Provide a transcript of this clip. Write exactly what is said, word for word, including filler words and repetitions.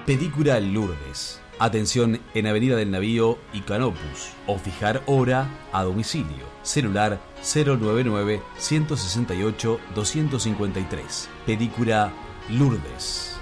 Pedicura Lourdes. Atención en Avenida del Navío y Canopus. O fijar hora a domicilio. Celular cero nueve nueve, uno seis ocho, dos cinco tres. Pedicura Lourdes.